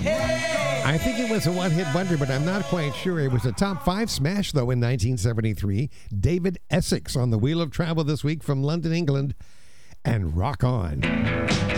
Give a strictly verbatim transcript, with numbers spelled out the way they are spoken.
I think it was a one-hit wonder, but I'm not quite sure. It was a top five smash, though, in nineteen seventy-three. David Essex on the Wheel of Travel this week from London, England, and Rock On.